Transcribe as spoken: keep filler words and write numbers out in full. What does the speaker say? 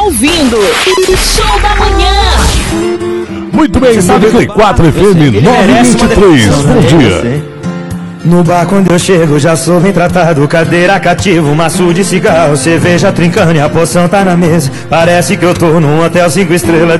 Ouvindo Show da Manhã. Muito bem, noventa e quatro F M nove e vinte e três. Bom dia. No bar quando eu chego já sou bem tratado. Cadeira cativa, maço de cigarro, cerveja trincando e a poção tá na mesa. Parece que eu tô num hotel cinco estrelas.